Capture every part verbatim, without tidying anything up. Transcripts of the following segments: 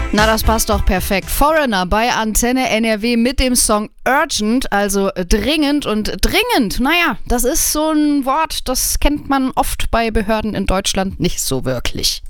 Na, das passt doch perfekt. Foreigner bei Antenne N R W mit dem Song Urgent, also dringend und dringend. Naja, das ist so ein Wort, das kennt man oft bei Behörden in Deutschland nicht so wirklich.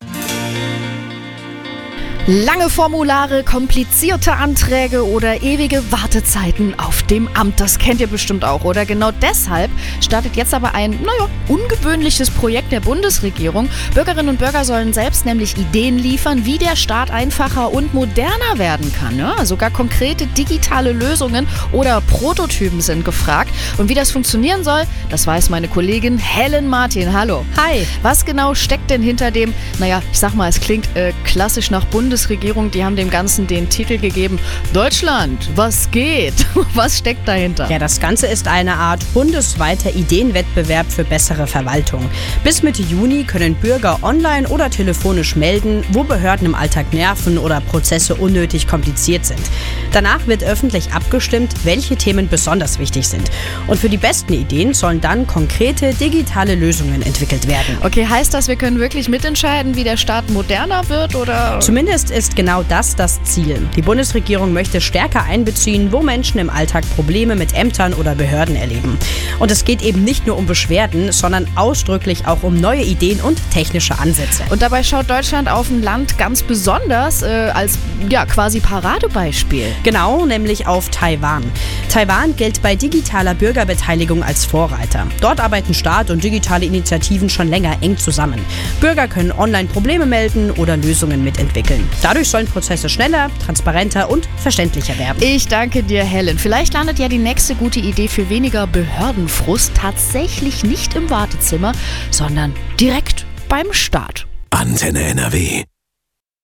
Lange Formulare, komplizierte Anträge oder ewige Wartezeiten auf dem Amt, das kennt ihr bestimmt auch, oder? Genau deshalb startet jetzt aber ein, naja, ungewöhnliches Projekt der Bundesregierung. Bürgerinnen und Bürger sollen selbst nämlich Ideen liefern, wie der Staat einfacher und moderner werden kann. Ja? Sogar konkrete digitale Lösungen oder Prototypen sind gefragt. Und wie das funktionieren soll, das weiß meine Kollegin Helen Martin. Hallo. Hi. Was genau steckt denn hinter dem, naja, ich sag mal, es klingt äh, klassisch nach Bundesregierung. Bundesregierung, die haben dem Ganzen den Titel gegeben, Deutschland, was geht? Was steckt dahinter? Ja, das Ganze ist eine Art bundesweiter Ideenwettbewerb für bessere Verwaltung. Bis Mitte Juni können Bürger online oder telefonisch melden, wo Behörden im Alltag nerven oder Prozesse unnötig kompliziert sind. Danach wird öffentlich abgestimmt, welche Themen besonders wichtig sind. Und für die besten Ideen sollen dann konkrete digitale Lösungen entwickelt werden. Okay, heißt das, wir können wirklich mitentscheiden, wie der Staat moderner wird, oder? Zumindest ist genau das das Ziel. Die Bundesregierung möchte stärker einbeziehen, wo Menschen im Alltag Probleme mit Ämtern oder Behörden erleben. Und es geht eben nicht nur um Beschwerden, sondern ausdrücklich auch um neue Ideen und technische Ansätze. Und dabei schaut Deutschland auf ein Land ganz besonders äh, als ja, quasi Paradebeispiel. Genau, nämlich auf Taiwan. Taiwan gilt bei digitaler Bürgerbeteiligung als Vorreiter. Dort arbeiten Staat und digitale Initiativen schon länger eng zusammen. Bürger können online Probleme melden oder Lösungen mitentwickeln. Dadurch sollen Prozesse schneller, transparenter und verständlicher werden. Ich danke dir, Helen. Vielleicht landet ja die nächste gute Idee für weniger Behördenfrust tatsächlich nicht im Wartezimmer, sondern direkt beim Staat. Antenne N R W.